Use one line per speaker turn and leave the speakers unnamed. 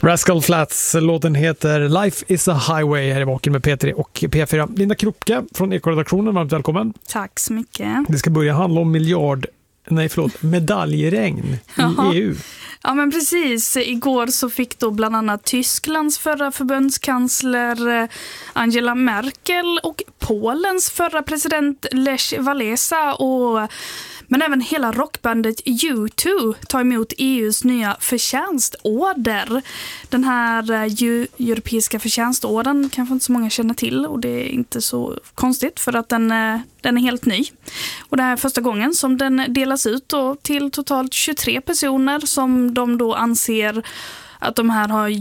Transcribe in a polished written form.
Rascal Flatts, låten heter Life is a Highway, här i Vaken med P3 och P4. Linda Kropke från Ekoredaktionen, varmt välkommen.
Tack så mycket.
Det ska börja handla om medaljregn i EU.
Ja, men precis. Igår så fick då bland annat Tysklands förra förbundskansler Angela Merkel och Polens förra president Lech Walesa men även hela rockbandet U2 tar emot EUs nya förtjänstorden. Den här europeiska förtjänstorden kanske inte så många känner till, och det är inte så konstigt för att den är helt ny. Och det här är första gången som den delas ut då till totalt 23 personer som de då anser att de här har